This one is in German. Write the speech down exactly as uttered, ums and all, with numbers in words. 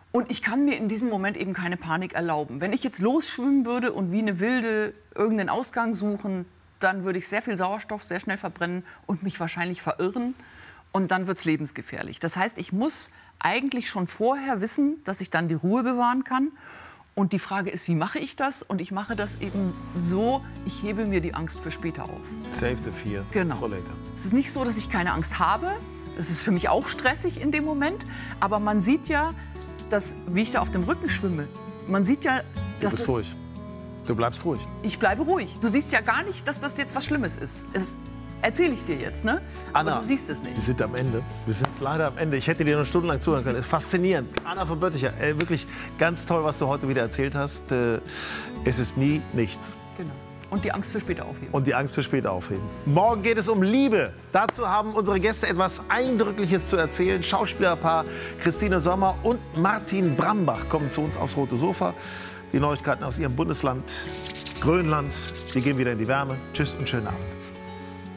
Und ich kann mir in diesem Moment eben keine Panik erlauben. Wenn ich jetzt losschwimmen würde und wie eine Wilde irgendeinen Ausgang suchen, dann würde ich sehr viel Sauerstoff sehr schnell verbrennen und mich wahrscheinlich verirren. Und dann wird es lebensgefährlich. Das heißt, ich muss eigentlich schon vorher wissen, dass ich dann die Ruhe bewahren kann. Und die Frage ist, wie mache ich das? Und ich mache das eben so, ich hebe mir die Angst für später auf. Save the fear genau. for later. Es ist nicht so, dass ich keine Angst habe. Es ist für mich auch stressig in dem Moment. Aber man sieht ja, dass, wie ich da auf dem Rücken schwimme, man sieht ja, dass du bist ruhig. Du bleibst ruhig. Ich bleibe ruhig. Du siehst ja gar nicht, dass das jetzt was Schlimmes ist. Es erzähle ich dir jetzt, ne? Aber Anna, du siehst es nicht. Wir sind am Ende. Wir sind leider am Ende. Ich hätte dir noch stundenlang zuhören können. Es ist faszinierend. Anna von Bötticher, äh, wirklich ganz toll, was du heute wieder erzählt hast. Äh, es ist nie nichts. Genau. Und die Angst für später aufheben. Und die Angst für später aufheben. Morgen geht es um Liebe. Dazu haben unsere Gäste etwas Eindrückliches zu erzählen. Schauspielerpaar Christine Sommer und Martin Brambach kommen zu uns aufs rote Sofa. Die Neuigkeiten aus ihrem Bundesland Grönland. Wir gehen wieder in die Wärme. Tschüss und schönen Abend.